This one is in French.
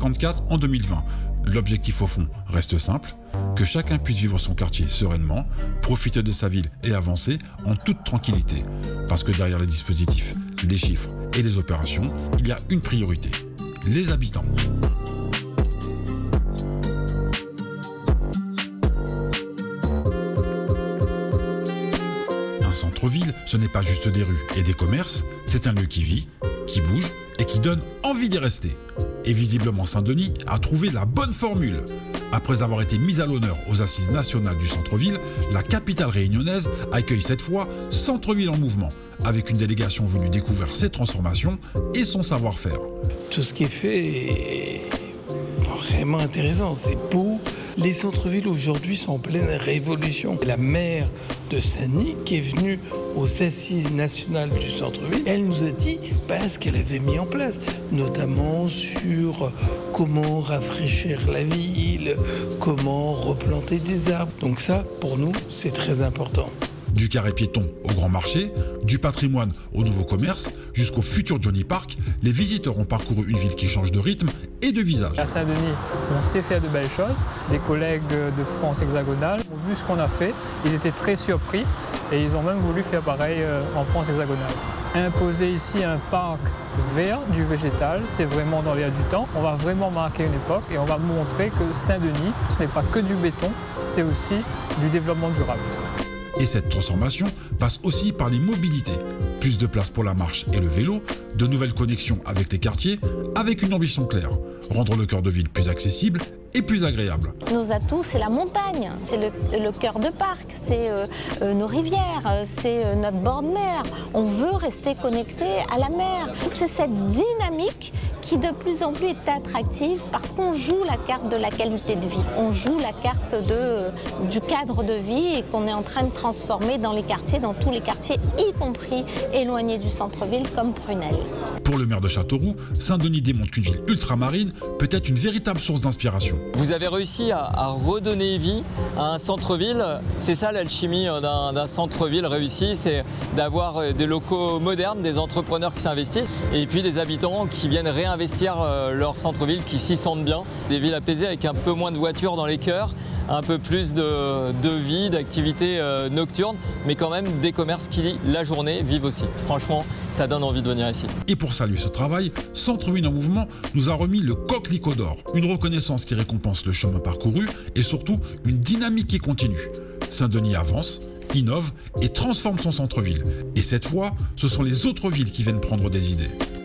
54 en 2020. L'objectif au fond reste simple, que chacun puisse vivre son quartier sereinement, profiter de sa ville et avancer en toute tranquillité. Parce que derrière les dispositifs, les chiffres et les opérations, il y a une priorité, les habitants. Un centre-ville, ce n'est pas juste des rues et des commerces, c'est un lieu qui vit, qui bouge et qui donne envie d'y rester. Et visiblement Saint-Denis a trouvé la bonne formule. Après avoir été mise à l'honneur aux Assises nationales du centre-ville, la capitale réunionnaise accueille cette fois Centre-ville en mouvement, avec une délégation venue découvrir ses transformations et son savoir-faire. Tout ce qui est fait est vraiment intéressant, c'est beau. Les centres-villes aujourd'hui sont en pleine révolution. La maire de Saint-Denis, qui est venue aux Assises nationales du centre-ville, elle nous a dit ce qu'elle avait mis en place, notamment sur comment rafraîchir la ville, comment replanter des arbres. Donc ça, pour nous, c'est très important. Du carré piéton au grand marché, du patrimoine au nouveau commerce, jusqu'au futur Johnny Park, les visiteurs ont parcouru une ville qui change de rythme et de visage. À Saint-Denis, on sait faire de belles choses. Des collègues de France hexagonale ont vu ce qu'on a fait. Ils étaient très surpris et ils ont même voulu faire pareil en France hexagonale. Imposer ici un parc vert, du végétal, c'est vraiment dans l'air du temps. On va vraiment marquer une époque et on va montrer que Saint-Denis, ce n'est pas que du béton, c'est aussi du développement durable. Et cette transformation passe aussi par les mobilités. Plus de place pour la marche et le vélo, de nouvelles connexions avec les quartiers, avec une ambition claire, rendre le cœur de ville plus accessible et plus agréable. Nos atouts, c'est la montagne, c'est le cœur de parc, c'est nos rivières, c'est notre bord de mer. On veut rester connecté à la mer. C'est cette dynamique qui de plus en plus est attractive parce qu'on joue la carte de la qualité de vie. On joue la carte du cadre de vie et qu'on est en train de transformer dans les quartiers, dans tous les quartiers, y compris éloignés du centre-ville comme Prunelle. Pour le maire de Châteauroux, Saint-Denis démontre qu'une ville ultramarine peut être une véritable source d'inspiration. Vous avez réussi à redonner vie à un centre-ville. C'est ça l'alchimie d'un centre-ville réussi, c'est d'avoir des locaux modernes, des entrepreneurs qui s'investissent et puis des habitants qui viennent réinvestir leur centre-ville, qui s'y sentent bien. Des villes apaisées avec un peu moins de voitures dans les cœurs, un peu plus de vie, d'activités nocturnes, mais quand même des commerces qui, la journée, vivent aussi. Franchement, ça donne envie de venir ici. Et pour saluer ce travail, Centre-ville en mouvement nous a remis le Coquelicot d'or, une reconnaissance qui récompense le chemin parcouru et surtout une dynamique qui continue. Saint-Denis avance, innove et transforme son centre-ville. Et cette fois, ce sont les autres villes qui viennent prendre des idées.